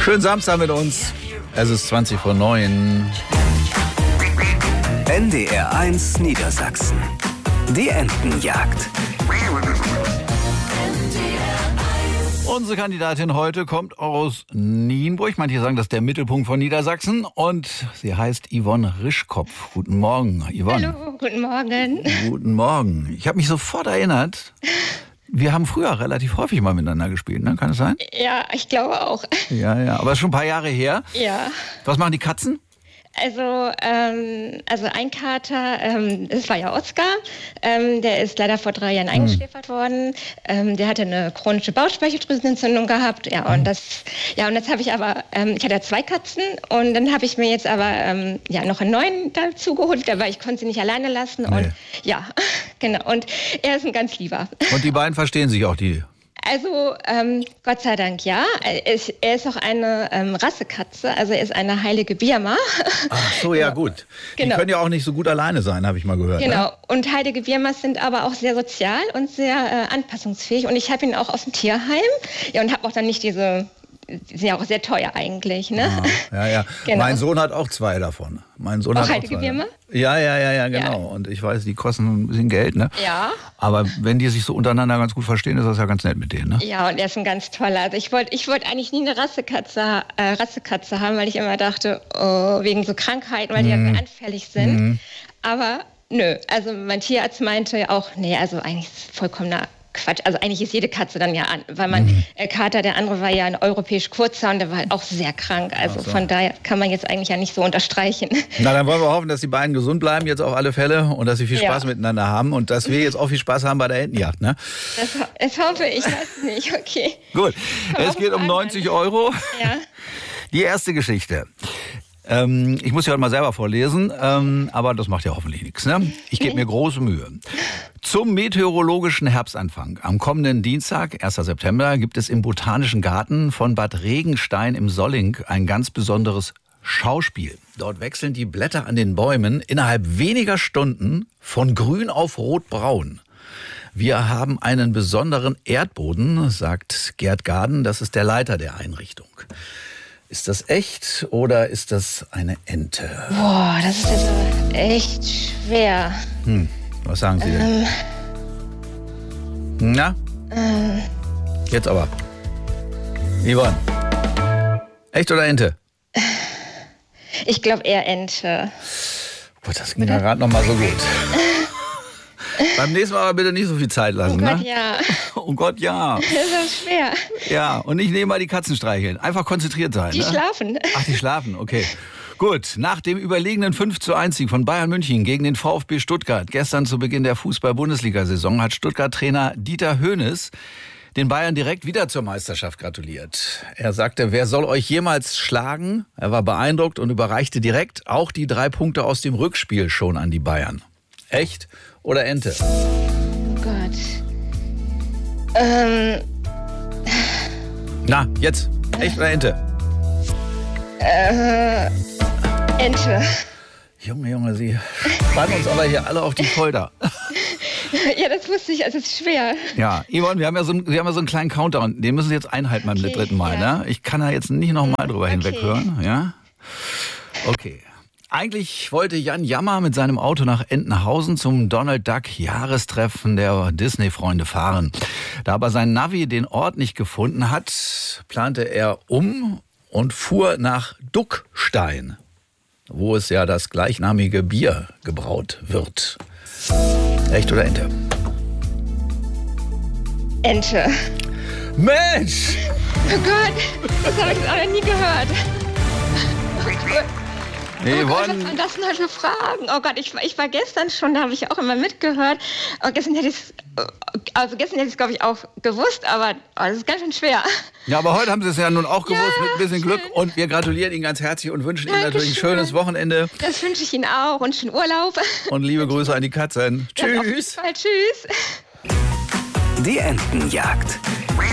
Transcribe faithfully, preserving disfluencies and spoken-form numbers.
Schönen Samstag mit uns. Es ist zwanzig vor neun. N D R eins Niedersachsen. Die Entenjagd. Unsere Kandidatin heute kommt aus Nienburg. Manche sagen, das ist der Mittelpunkt von Niedersachsen. Und sie heißt Yvonne Rischkopf. Guten Morgen, Yvonne. Hallo, guten Morgen. Guten Morgen. Ich habe mich sofort erinnert, wir haben früher relativ häufig mal miteinander gespielt, ne? Kann es sein? Ja, ich glaube auch. Ja, ja. Aber es ist schon ein paar Jahre her. Ja. Was machen die Katzen? Also, ähm, also ein Kater, ähm, das war ja Oskar, ähm, der ist leider vor drei Jahren eingeschläfert worden. Ähm, der hatte eine chronische Bauchspeicheldrüsenentzündung gehabt. Ja, und das, ja, und jetzt habe ich aber, ähm, ich hatte ja zwei Katzen und dann habe ich mir jetzt aber ähm, ja noch einen neuen dazu geholt, weil ich konnte sie nicht alleine lassen. Nee. Und ja, genau. Und er ist ein ganz lieber. Und die beiden verstehen sich auch, die. Also, ähm, Gott sei Dank ja. Er ist, er ist auch eine ähm, Rassekatze, also er ist eine heilige Birma. Ach so, ja gut. Genau. Die können ja auch nicht so gut alleine sein, habe ich mal gehört. Genau, Ne? und heilige Birmas sind aber auch sehr sozial und sehr äh, anpassungsfähig. Und ich habe ihn auch aus dem Tierheim. Ja, und habe auch dann nicht diese, die sind ja auch sehr teuer eigentlich, ne? Ja, ja. ja. Genau. Mein Sohn hat auch zwei davon. Mein Sohn Auch hat heilige auch zwei. Birma? Ja, ja, ja, ja, genau. Ja. Und ich weiß, die kosten ein bisschen Geld, ne? Ja. Aber wenn die sich so untereinander ganz gut verstehen, ist das ja ganz nett mit denen, ne? Ja, und er ist ein ganz toller. Also ich wollte ich wollt eigentlich nie eine Rassekatze, äh, Rassekatze haben, weil ich immer dachte, oh, wegen so Krankheiten, weil die Mhm. ja anfällig sind. Mhm. Aber nö, also mein Tierarzt meinte auch, nee, also eigentlich ist es vollkommener Quatsch. Also eigentlich ist jede Katze dann ja an, weil mein Mhm. äh, Kater, der andere war ja ein europäisch Kurzer und der war halt auch sehr krank. Also Ach so. von daher kann man jetzt eigentlich ja nicht so unterstreichen. Na, dann wollen wir hoffen, dass die beiden gesund bleiben jetzt auf alle Fälle und dass sie viel Ja. Spaß miteinander haben und dass wir jetzt auch viel Spaß haben bei der Entenjagd, ne? Das, ho- das hoffe ich, weiß es nicht, okay. Gut, Aber es geht um auch neunzig Euro. Ja. Die erste Geschichte. Ähm, ich muss ja heute mal selber vorlesen, ähm, aber das macht ja hoffentlich nichts. Ne? Ich gebe mir große Mühe. Zum meteorologischen Herbstanfang am kommenden Dienstag, ersten September, gibt es im Botanischen Garten von Bad Regenstein im Solling ein ganz besonderes Schauspiel. Dort wechseln die Blätter an den Bäumen innerhalb weniger Stunden von grün auf rotbraun. Wir haben einen besonderen Erdboden, sagt Gerd Gaden, das ist der Leiter der Einrichtung. Ist das echt oder ist das eine Ente? Boah, das ist jetzt aber echt schwer. Hm, was sagen Sie denn? Ähm, Na? ähm, Jetzt aber. Yvonne. Echt oder Ente? ich glaube eher Ente. Boah, das ging ja gerade noch mal so gut. Beim nächsten Mal aber bitte nicht so viel Zeit Oh lassen, Gott, ne? ja. Oh Gott, ja. Das ist schwer. Ja, und nicht nebenbei die Katzen streicheln. Einfach konzentriert sein. Die ne? schlafen. Ach, die schlafen, okay. Gut, nach dem überlegenen fünf zu eins Sieg von Bayern München gegen den VfB Stuttgart gestern zu Beginn der Fußball-Bundesliga-Saison hat Stuttgart-Trainer Dieter Hoeneß den Bayern direkt wieder zur Meisterschaft gratuliert. Er sagte, wer soll euch jemals schlagen? Er war beeindruckt und überreichte direkt auch die drei Punkte aus dem Rückspiel schon an die Bayern. Echt oder Ente? Oh Gott. Ähm, Na, jetzt. Echt oder Ente? äh, Ente. Junge, Junge, Sie spannen uns aber hier alle auf die Folter. Ja, das wusste ich, also es ist schwer. Ja, Yvonne, wir haben ja so, einen- wir haben ja so einen kleinen Countdown. Den müssen Sie jetzt einhalten beim Okay, dritten Mal. ja. Ne? Ich kann da jetzt nicht noch mal drüber Okay. hinweghören. Ja? Okay. Eigentlich wollte Jan Jammer mit seinem Auto nach Entenhausen zum Donald Duck Jahrestreffen der Disney-Freunde fahren. Da aber sein Navi den Ort nicht gefunden hat, plante er um und fuhr nach Duckstein, wo es ja das gleichnamige Bier gebraut wird. Echt oder Ente? Ente. Mensch! Oh Gott, das habe ich auch noch nie gehört. Oh Gott. Nee, Oh Gott, was Yvonne, waren das denn halt für Fragen? Oh Gott, ich, ich war gestern schon, da habe ich auch immer mitgehört. Oh, gestern hätte ich es, also gestern hätte ich es, glaube ich, auch gewusst, aber oh, das ist ganz schön schwer. ja, aber heute haben Sie es ja nun auch gewusst Ja, mit ein bisschen Glück schön. und wir gratulieren Ihnen ganz herzlich und wünschen Ihnen natürlich ein Dankeschön. schönes Wochenende Das wünsche ich Ihnen auch und schönen Urlaub. und liebe Grüße an die Katzen. Das auf jeden Tschüss! Fall. Tschüss. Die Entenjagd.